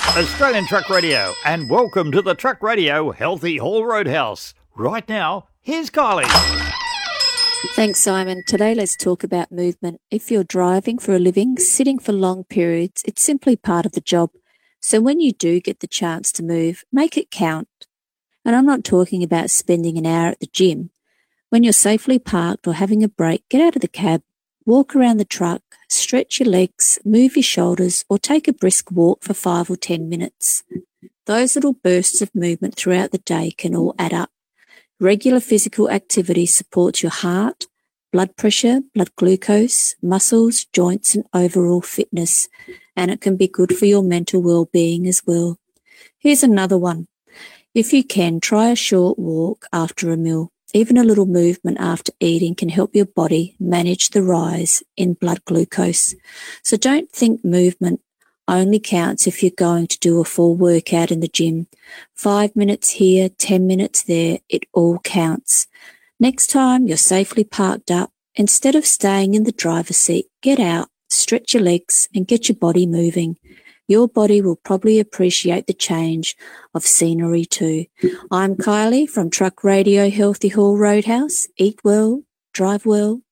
Australian Truck Radio, and welcome to the Truck Radio Healthy Haul Roadhouse. Right now, here's Kylie. Thanks, Simon. Today, let's talk about movement. If you're driving for a living, sitting for long periods, it's simply part of the job. So when you do get the chance to move, make it count. And I'm not talking about spending an hour at the gym. When you're safely parked or having a break, get out of the cab, walk around the truck, stretch your legs, move your shoulders, or take a brisk walk for 5 or 10 minutes. Those little bursts of movement throughout the day can all add up. Regular physical activity supports your heart, blood pressure, blood glucose, muscles, joints, and overall fitness, and it can be good for your mental well-being as well. Here's another one. If you can, try a short walk after a meal. Even a little movement after eating can help your body manage the rise in blood glucose. So don't think movement only counts if you're going to do a full workout in the gym. 5 minutes here, 10 minutes there, it all counts. Next time you're safely parked up, instead of staying in the driver's seat, get out, stretch your legs and get your body moving. Your body will probably appreciate the change of scenery too. I'm Kylie from Truck Radio Healthy Haul Roadhouse. Eat well, drive well,